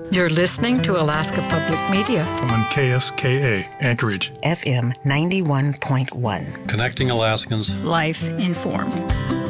You're listening to Alaska Public Media on KSKA, Anchorage, FM 91.1. Connecting Alaskans. Life Informed.